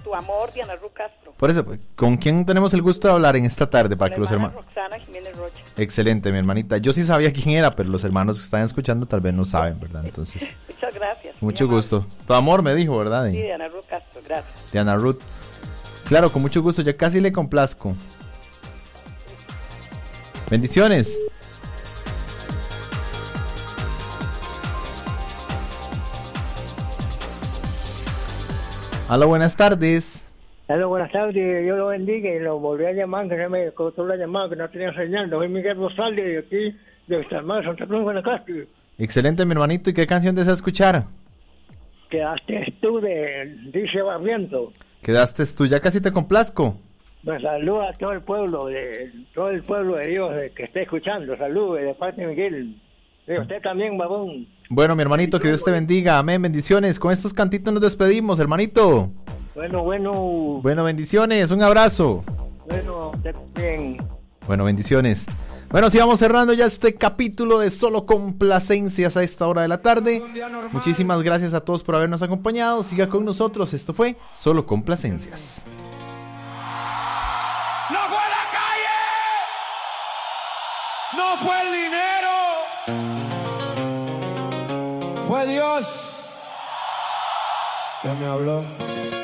tu amor, Diana Ru Castro. Por eso, ¿con quién tenemos el gusto de hablar en esta tarde para que los hermanos? Roxana Jiménez Rocha. Excelente, mi hermanita. Yo sí sabía quién era, pero los hermanos que están escuchando tal vez no saben, ¿verdad? Entonces, muchas gracias. Mucho gusto. Tu amor me dijo, ¿verdad? Sí, Diana Ru Castro, gracias. Diana Ruth. Claro, con mucho gusto, ya casi le complazco. Bendiciones. Hola, buenas tardes. Hola, buenas tardes, Dios lo bendiga y lo volví a llamar, que se me cortó la llamada, que no tenía señal. Soy Miguel Rosales de aquí, de Estalmar, Santa Cruz, Guanacaste. Excelente, mi hermanito. ¿Y qué canción deseas escuchar? Quedaste tú de Dice Barriento. Quedaste tú, ya casi te complazco. Me saluda a todo el pueblo de Dios que esté escuchando. Saludos de parte de Miguel. Y usted también, babón. Bueno, mi hermanito, que Dios te bendiga. Amén, bendiciones. Con estos cantitos nos despedimos, hermanito. Bueno, bendiciones, un abrazo. Bueno, usted bien. Bueno, bendiciones. Bueno, sí, vamos cerrando ya este capítulo de Solo Complacencias a esta hora de la tarde. Muchísimas gracias a todos por habernos acompañado. Siga con nosotros. Esto fue Solo Complacencias. ¡No fue la calle! ¡No fue el dinero! ¡Fue Dios que me habló!